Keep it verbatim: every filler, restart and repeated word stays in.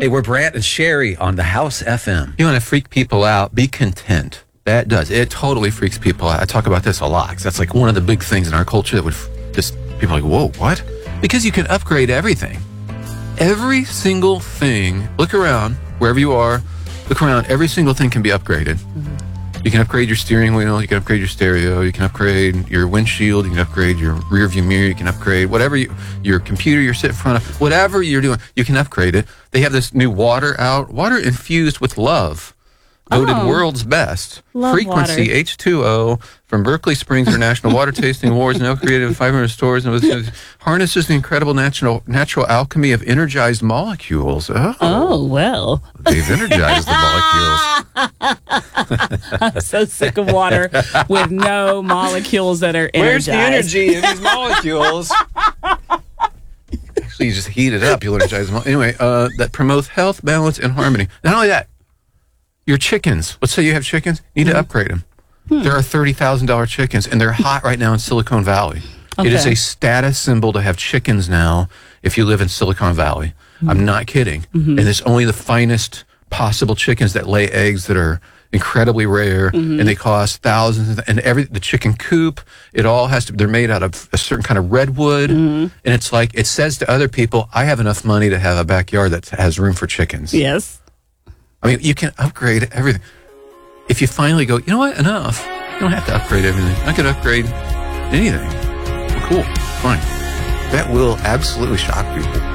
Hey, we're Brant and Sherry on the House F M. You want to freak people out, be content. That does. It totally freaks people out. I talk about this a lot because that's like one of the big things in our culture that would f- just, people are like, whoa, what? Because you can upgrade everything. Every single thing, look around, wherever you are, look around, every single thing can be upgraded. Mm-hmm. You can upgrade your steering wheel, you can upgrade your stereo, you can upgrade your windshield, you can upgrade your rear view mirror, you can upgrade whatever you, your computer you're sitting in front of, whatever you're doing, you can upgrade it. They have this new water out, water infused with love. Voted oh, world's best. Frequency water. H two O from Berkeley Springs International Water Tasting Awards, now created in five hundred stores, and was, harnesses the incredible natural natural alchemy of energized molecules. Oh, oh well. They've energized the molecules. I'm so sick of water with no molecules that are energized. Where's the energy in these molecules? Actually, you just heat it up. You'll energize them. Anyway, uh, that promotes health, balance, and harmony. Not only that, your chickens. Let's say you have chickens. You need mm-hmm. to upgrade them. Hmm. There are thirty thousand dollars chickens, and they're hot right now in Silicon Valley. Okay. It is a status symbol to have chickens now if you live in Silicon Valley. Mm-hmm. I'm not kidding. Mm-hmm. And it's only the finest possible chickens that lay eggs that are incredibly rare, mm-hmm. and they cost thousands. And every the chicken coop, it all has to. They're made out of a certain kind of redwood, mm-hmm. and it's like it says to other people, "I have enough money to have a backyard that has room for chickens." Yes. I mean, you can upgrade everything. If you finally go, you know what, enough. You don't have to upgrade everything. I could upgrade anything. Well, cool, fine. That will absolutely shock people.